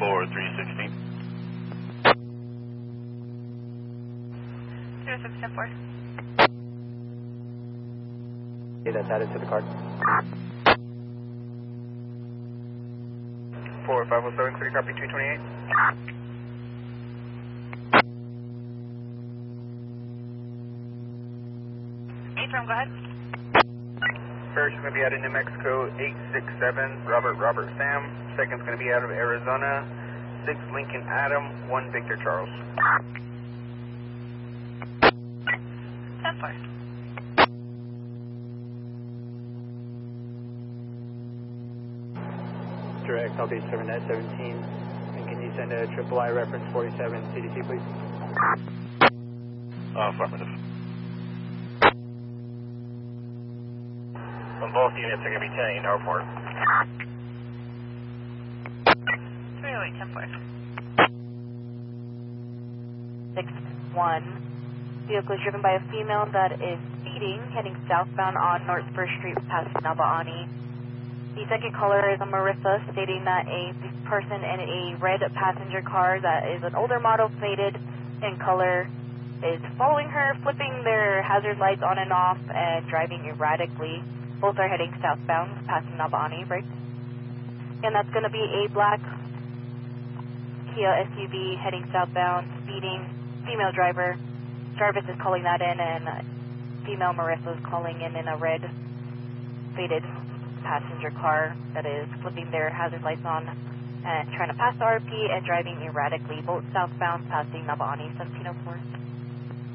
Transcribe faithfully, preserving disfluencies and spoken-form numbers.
four three sixteen. zero six ten four. Okay, that's added to the card. four five oh seven, clear copy two twenty-eight. A-firm, go ahead. First is going to be out of New Mexico, eight six seven, Robert Robert Sam. Second's going to be out of Arizona, six Lincoln Adam, one Victor Charles. ten four. Direct, I'll be serving at seventeen. And can you send a triple I reference forty-seven C D C, please? Uh, affirmative. On both units are going to be ten eight airport. three oh eight ten four. six one. Vehicle is driven by a female that is speeding, heading southbound on North First Street past Nabaani. The second caller is a Marissa, stating that a person in a red passenger car that is an older model, faded in color, is following her, flipping their hazard lights on and off, and driving erratically. Both are heading southbound, passing Nabaani, right? And that's going to be a black Kia S U V heading southbound, speeding, female driver. Jarvis is calling that in, and female Marissa is calling in in a red, faded passenger car that is flipping their hazard lights on and trying to pass the R P and driving erratically, both southbound, passing Nabaani seventeen oh four.